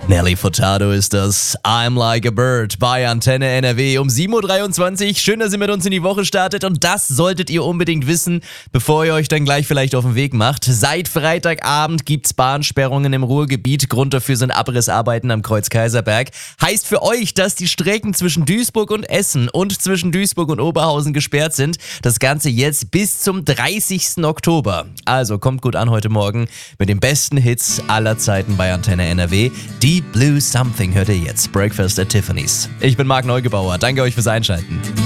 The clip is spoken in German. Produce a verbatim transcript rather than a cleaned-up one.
Nelly Furtado ist das. I'm Like a Bird bei Antenne N R W um sieben Uhr dreiundzwanzig. Schön, dass ihr mit uns in die Woche startet und das solltet ihr unbedingt wissen, bevor ihr euch dann gleich vielleicht auf den Weg macht. Seit Freitagabend gibt's Bahnsperrungen im Ruhrgebiet. Grund dafür sind Abrissarbeiten am Kreuz-Kaiserberg. Heißt für euch, dass die Strecken zwischen Duisburg und Essen und zwischen Duisburg und Oberhausen gesperrt sind. Das Ganze jetzt bis zum dreißigsten Oktober. Also kommt gut an heute Morgen mit den besten Hits aller Zeiten bei Antenne N R W. Deep Blue Something hört ihr jetzt. Breakfast at Tiffany's. Ich bin Marc Neugebauer. Danke euch fürs Einschalten.